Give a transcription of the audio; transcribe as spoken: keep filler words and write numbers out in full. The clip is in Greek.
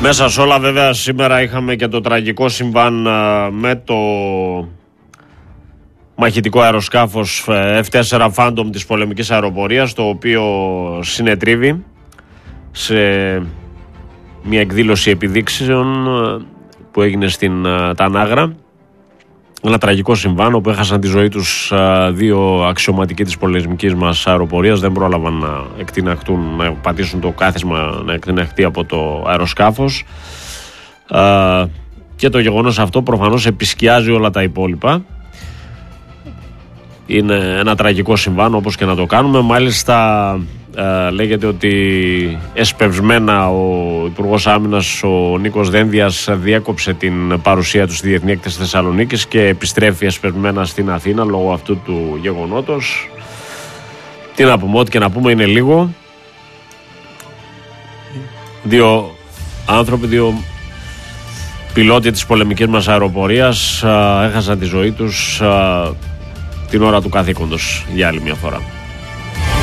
Μέσα σε όλα βέβαια σήμερα είχαμε και το τραγικό συμβάν με το μαχητικό αεροσκάφος εφ φορ Phantom της πολεμικής αεροπορίας, το οποίο συνετρίβει σε μια εκδήλωση επιδείξεων που έγινε στην Τανάγρα. Ένα τραγικό συμβάν όπου έχασαν τη ζωή τους δύο αξιωματικοί της πολεμικής μας αεροπορίας. Δεν πρόλαβαν να εκτιναχτούν, να πατήσουν το κάθισμα να εκτιναχτεί από το αεροσκάφος, και το γεγονός αυτό προφανώς επισκιάζει όλα τα υπόλοιπα. Είναι ένα τραγικό συμβάν όπως και να το κάνουμε. Μάλιστα ε, λέγεται ότι εσπευσμένα ο Υπουργός Άμυνας ο Νίκος Δένδιας διέκοψε την παρουσία του στη Διεθνή Έκθεση Θεσσαλονίκης και επιστρέφει εσπευσμένα στην Αθήνα λόγω αυτού του γεγονότος. Τι να πούμε, ό,τι και να πούμε είναι λίγο. Δύο άνθρωποι, δύο πιλότοι της πολεμικής μας αεροπορίας ε, έχασαν τη ζωή τους ε, την ώρα του καθήκοντος για άλλη μια φορά.